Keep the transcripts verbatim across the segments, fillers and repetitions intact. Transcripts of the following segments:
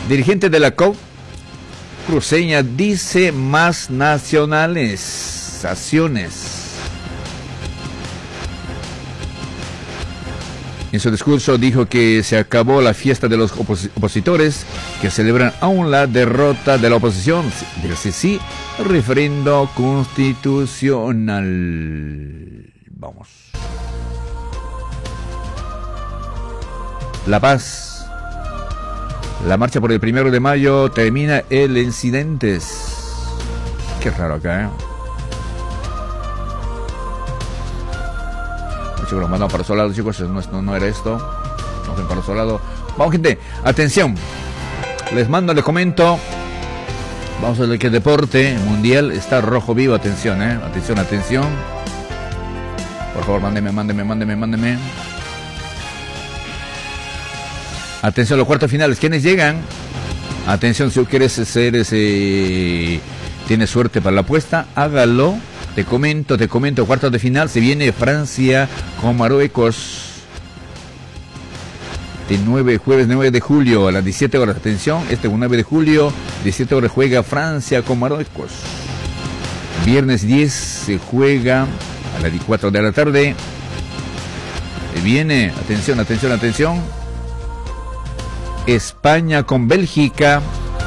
Dirigente de la C O P cruceña dice más nacionalizaciones. En su discurso dijo que se acabó la fiesta de los opos opositores que celebran aún la derrota de la oposición del sí sí referendo constitucional. Vamos. La Paz. La marcha por el primero de mayo termina el incidentes. Qué raro acá, ¿eh? Chicos, lo mandamos para otro lado, chicos, no, no, no era esto. Vamos para otro lado. Vamos, gente, atención. Les mando, les comento. Vamos a ver que deporte mundial está rojo vivo. Atención, eh. Atención, atención. Por favor, mándeme, mándeme, mándeme, mándeme. Atención, los cuartos finales. ¿Quiénes llegan? Atención, si quieres ser ese. Tienes suerte para la apuesta, hágalo. Te comento, te comento, cuartos de final, se viene Francia con Marruecos. El nueve, jueves nueve de julio a las diecisiete horas, atención, este nueve de julio, diecisiete horas juega Francia con Marruecos. Viernes diez se juega a las cuatro de la tarde. Viene, atención, atención, atención. España con Bélgica.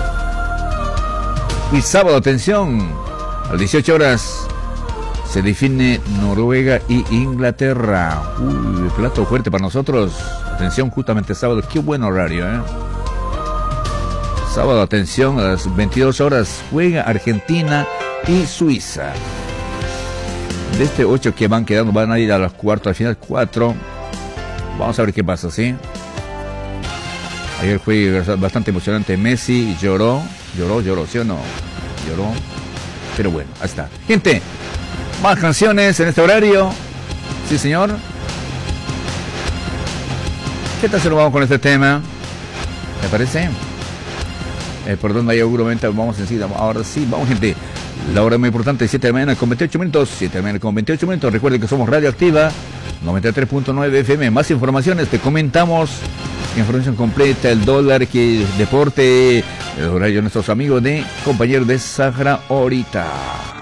Y sábado, atención, a las dieciocho horas. Se define Noruega y Inglaterra. Uy, plato fuerte para nosotros. Atención, justamente sábado. Qué buen horario, ¿eh? Sábado, atención, a las veintidós horas juega Argentina y Suiza. De este ocho que van quedando, van a ir a las cuartos, al final cuatro. Vamos a ver qué pasa, ¿sí? Ayer fue bastante emocionante. Messi lloró, lloró, lloró, ¿sí o no? Lloró. Pero bueno, ahí está. Gente, más canciones en este horario. Sí, señor. ¿Qué tal si nos vamos con este tema? ¿Me parece? Eh, por donde hay seguramente vamos enseguida. Ahora sí, vamos, gente. La hora muy importante, siete de la mañana con veintiocho minutos. siete de la mañana con veintiocho minutos. Recuerden que somos Radioactiva noventa y tres punto nueve F M. Más informaciones, te comentamos. Información completa, el dólar, que deporte, el horario de nuestros amigos de compañeros de Sahara ahorita.